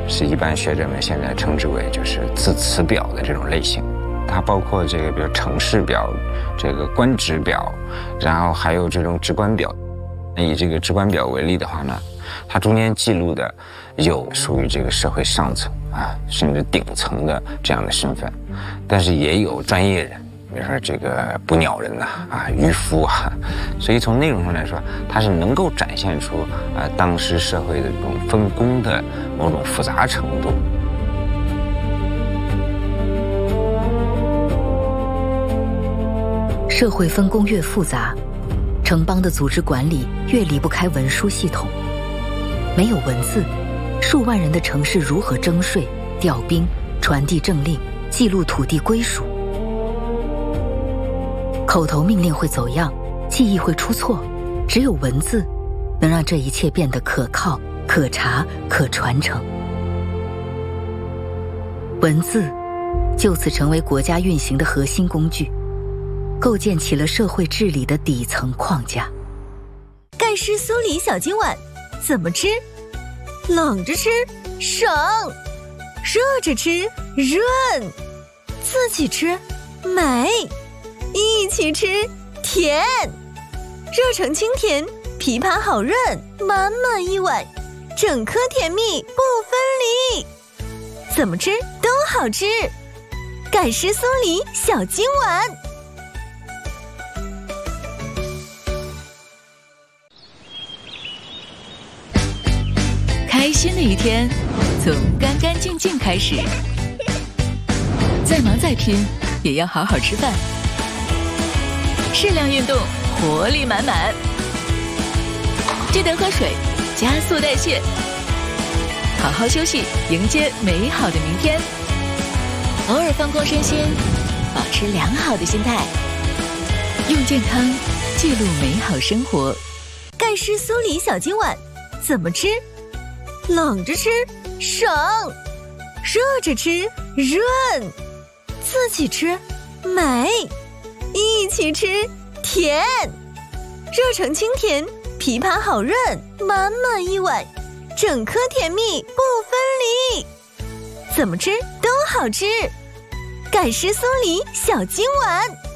是一般学者们现在称之为就是字词表的这种类型。它包括这个比如城市表、这个官职表，然后还有这种职官表。以这个职官表为例的话呢，它中间记录的有属于这个社会上层啊，甚至顶层的这样的身份，但是也有专业人，比如说这个捕鸟人呐、渔夫啊，所以从内容上来说，它是能够展现出当时社会的这种分工的某种复杂程度。 社会分工越复杂，城邦的组织管理越离不开文书系统。没有文字，数万人的城市如何征税、调兵、传递政令、记录土地归属？口头命令会走样，记忆会出错，只有文字能让这一切变得可靠、可查、可传承。文字就此成为国家运行的核心工具，构建起了社会治理的底层框架。 盖世酥梨小金碗怎么吃？冷着吃省，热着吃润，自己吃美，一起吃甜。热成清甜，枇杷好润，满满一碗，整颗甜蜜不分离。怎么吃都好吃，盖世酥梨小金碗。 开心的一天从干干净净开始，再忙再拼也要好好吃饭，适量运动，活力满满，记得喝水，加速代谢，好好休息，迎接美好的明天。偶尔放空身心，保持良好的心态，用健康记录美好生活。 盖世酥梨小金碗怎么吃？冷着吃省，热着吃润，自己吃美，一起吃甜。热成清甜，枇杷好润，满满一碗，整颗甜蜜不分离。怎么吃都好吃，盖世酥梨小金碗。